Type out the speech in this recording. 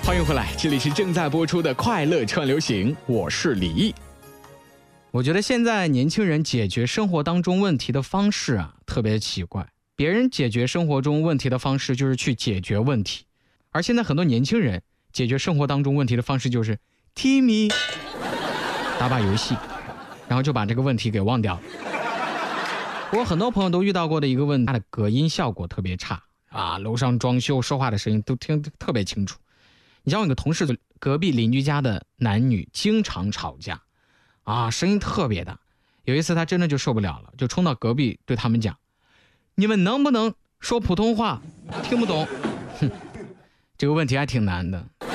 欢迎回来，这里是正在播出的快乐串流行，我是李毅。我觉得现在年轻人解决生活当中问题的方式啊，特别奇怪。别人解决生活中问题的方式就是去解决问题，而现在很多年轻人解决生活当中问题的方式就是踢咪，打把游戏，然后就把这个问题给忘掉了。我很多朋友都遇到过的一个问题，它的隔音效果特别差啊，楼上装修说话的声音都听得特别清楚。你像我有个同事，隔壁邻居家的男女经常吵架啊，声音特别大。有一次他真的就受不了了，就冲到隔壁对他们讲，你们能不能说普通话？听不懂。这个问题还挺难的。